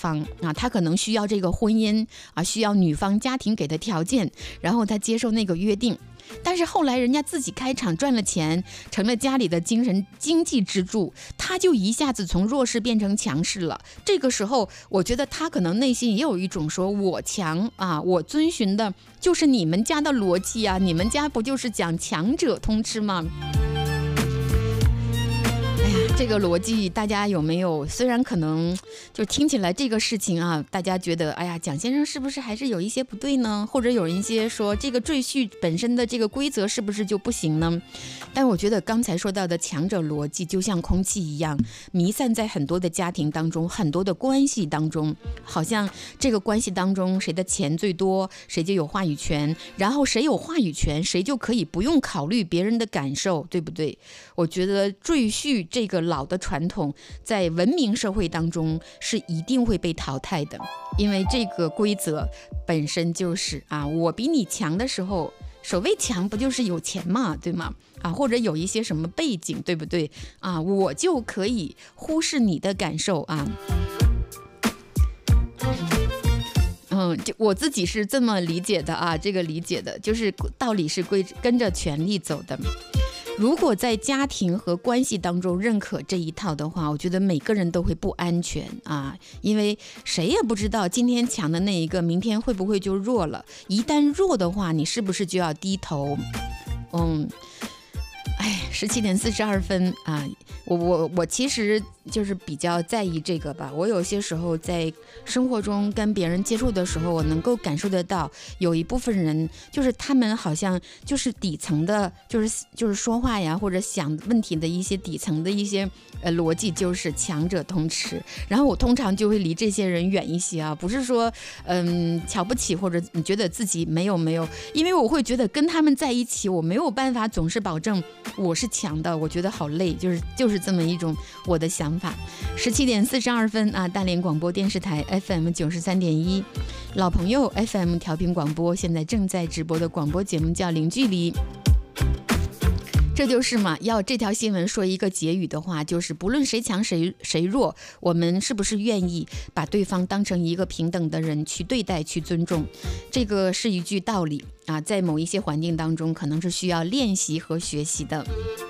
方啊，他可能需要这个婚姻啊，需要女方家庭给的条件，然后他接受那个约定。但是后来人家自己开厂赚了钱，成了家里的经济支柱，他就一下子从弱势变成强势了。这个时候我觉得他可能内心也有一种说我强啊，我遵循的就是你们家的逻辑啊，你们家不就是讲强者通吃吗？这个逻辑大家有没有？虽然可能就听起来这个事情啊，大家觉得哎呀，蒋先生是不是还是有一些不对呢？或者有一些说这个赘婿本身的这个规则是不是就不行呢？但我觉得刚才说到的强者逻辑就像空气一样，弥散在很多的家庭当中，很多的关系当中，好像这个关系当中谁的钱最多，谁就有话语权，然后谁有话语权，谁就可以不用考虑别人的感受，对不对？我觉得赘婿这个老的传统在文明社会当中是一定会被淘汰的，因为这个规则本身就是啊，我比你强的时候，所谓强不就是有钱嘛，对吗？啊，或者有一些什么背景，对不对？啊，我就可以忽视你的感受啊。就我自己是这么理解的啊，这个理解的就是道理是跟着权力走的。如果在家庭和关系当中认可这一套的话，我觉得每个人都会不安全啊，因为谁也不知道今天强的那一个明天会不会就弱了，一旦弱的话你是不是就要低头。17点42分啊，我其实就是比较在意这个吧。我有些时候在生活中跟别人接触的时候，我能够感受得到，有一部分人就是他们好像就是底层的，就是说话呀或者想问题的一些底层的一些逻辑，就是强者通吃。然后我通常就会离这些人远一些啊，不是说瞧不起或者你觉得自己没有，因为我会觉得跟他们在一起，我没有办法总是保证我是强的，我觉得好累，就是这么一种我的想法。17点42分啊，大连广播电视台 FM 93.1，老朋友 FM 调频广播，现在正在直播的广播节目叫零距离。这就是嘛，要这条新闻说一个结语的话，就是不论谁强谁弱，我们是不是愿意把对方当成一个平等的人去对待去尊重，这个是一句道理啊，在某一些环境当中可能是需要练习和学习的。